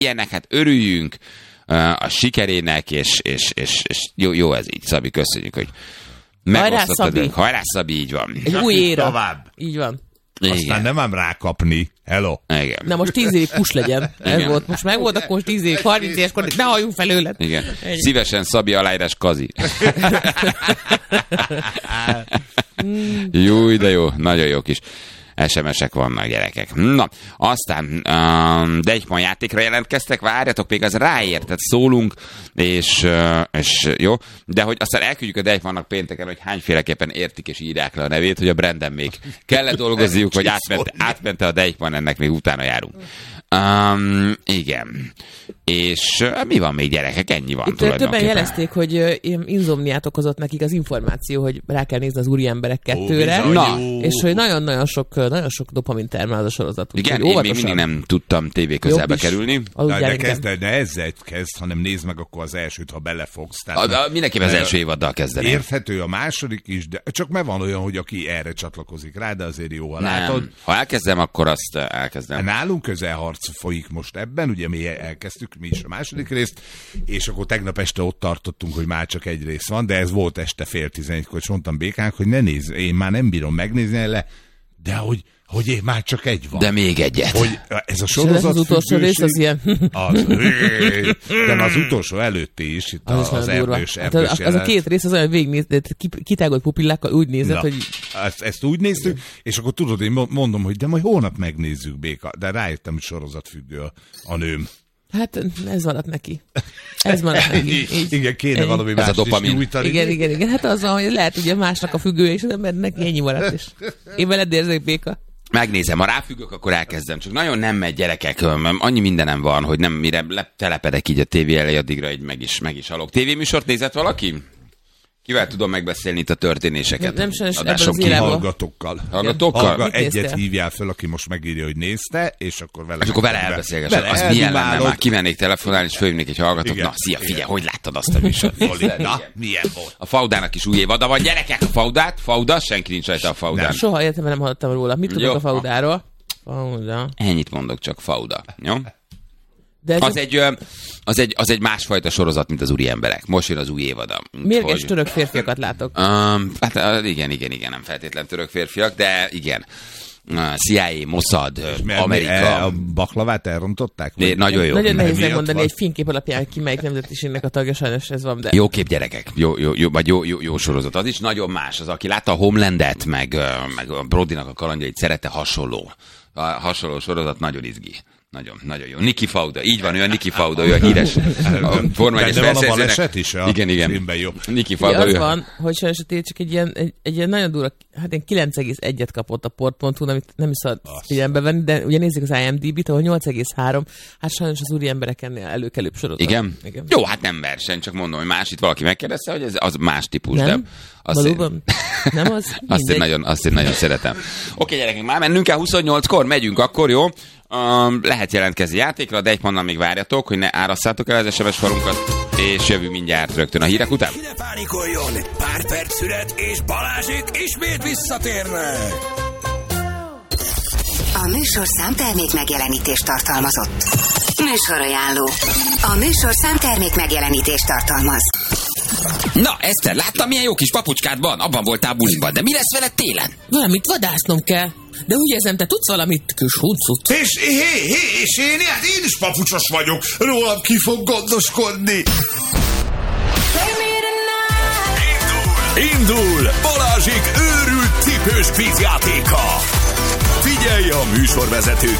ilyenek, hát örüljünk a sikerének, és jó ez így, Szabi, köszönjük, hogy megosztottad. Hajrá, Szabi, így van. Egy új éra. Tovább. Így van. Aztán igen. Nem ám rákapni. Hello. Igen. Na most 10 évig kus legyen. Ez volt. Most meg volt, akkor most 10 évig, 30 éveskor, ne halljunk felőled. Igen. Szívesen Szabi aláírás Kazi. Jó, de jó. Nagyon jó kis SMS-ek vannak, gyerekek. Na, aztán Deichmann játékra jelentkeztek, várjatok, még az ráért, tehát szólunk, és jó, de hogy aztán elküldjük a Deichmannnak pénteken, hogy hányféleképpen értik és írják le a nevét, hogy a Branden még kellett dolgozniuk, vagy átmente a Deichmann, ennek még utána járunk. Igen. És mi van még, gyerekek? Ennyi van. Többen jelezték, hogy inzomniát okozott nekik az információ, hogy rá kell nézni az úriemberek 2-re. És hogy nagyon sok dopamin termel az a sorozat. Igen, én még mindig nem tudtam tévé közelbe kerülni. De ezzel kezd, hanem nézd meg akkor az elsőt, ha belefogsz. Mindenképpen az első évaddal kezdeni. Érthető a második is, de csak mert van olyan, hogy aki erre csatlakozik rá, de azért jó, ha látod. Ha elkezdem, akkor azt elkezdem. Nálunk közelharc folyik most ebben, ugye mi elkezdtük mi is a második részt, és akkor tegnap este ott tartottunk, hogy már csak egy rész van, de ez volt este 10:30-kor, és mondtam Békának, hogy ne nézz, én már nem bírom megnézni le, de hogy én már csak egy van. De még egyet. Hogy ez a sorozat az utolsó rész az ilyen. De az utolsó előtti is, itt az erdős az a két rész az olyan, hogy végignézett, kitágolt pupillákkal úgy nézett, hogy... Ezt úgy néztük, és akkor tudod, én mondom, hogy de majd holnap megnézzük, Béka. De rájöttem, hogy sorozatfüggő a nőm. Hát ez maradt neki. Ez maradt neki. Igen, kéne valami mást is nyújtani. Igen. Hát az van, hogy lehet ugye másnak a függője, és az embernek ennyi maradt is. Én veled érzek, Béka. Megnézem, ha ráfüggök, akkor elkezdem. Csak nagyon nem megy, gyerekek. Annyi mindenem van, hogy nem mire telepedek így a tévé elé, addigra egy meg is halok. Tévéműsort nézett valaki? Kivel tudom megbeszélni itt a történéseket? Nem sajnos ebben az irányban. Hallgatókkal? Egyet hívjál föl, aki most megírja, hogy nézte, és akkor vele... És akkor vele elbeszélgessem. Az milyen lenne? Már kimennék telefonálni, és fölhívnék egy hallgatót. Na, szia, figyelj, hogy láttad azt a műsort? Na, milyen volt? A Faudának is új évada van. Gyerekek, a Fauda, senki nincs rajta a Faudán. Soha életemben nem hallottam róla. Mit tudok a Faudáról? Fauda. Ennyit mondok, csak Fauda. Jó? De az egy másfajta sorozat, mint az úri emberek. Most jön az új évada. Mérges török férfiakat látok. Hát igen, nem feltétlen török férfiak, de igen. CIA, Mossad, Amerika. A baklavát elrontották? Nagyon jó. Nagyon nehéz megmondani egy fénykép alapján, ki melyik nemzetiségnek a tagja, sajnos ez van, de... Jó kép, gyerekek. Jó sorozat. Az is nagyon más. Az, aki látta a Homelandet, meg a Brodynak a kalandjait, szerette hasonló sorozat, nagyon izgi. Nagyon jó. Niki Fauda, így van, ő a Niki Fauda, ő a híres Forma 1-es versenyzőnek. Is igen. Niki Fauda. Az van, hogy sajnos csak egy ilyen nagyon durva, hát ilyen 9,1-et kapott a port.hu, amit nem is szabad figyelembe venni, de ugye nézzük az IMDb-t, ahol 8,3, hát sajnos az úri emberek ennél előkelőbb sorozat. Igen? Jó, hát nem verseny, csak mondom, hogy más, itt valaki megkérdezte, hogy ez az más típus, nem? De... Valóban? Nem az? Azt én nagyon szeretem. Oké, gyerekek, már mennünk el 28-kor, megyünk akkor, jó? Lehet jelentkezni játékra, a Deichmannnal még várjatok, hogy ne árasszátok el az SMS falunkat, és jövünk mindjárt rögtön a hírek után. Ne pánikoljon! Pár perc szület, és Balázsék ismét visszatérnek! A műsorszám termék megjelenítést tartalmazott. Műsorajánló. A műsorszám termék megjelenítést tartalmaz. Na, Eszter, láttam, milyen jó kis papucskád van? Abban voltál buliban, de mi lesz veled télen? Valamit vadásznom kell. De úgy érzem, te tudsz valamit, kis huncut. És én is papucsos vagyok. Rólam ki fog gondoskodni. Indul Balázsék őrült cipős kvízjátéka. Figyelj a műsorvezető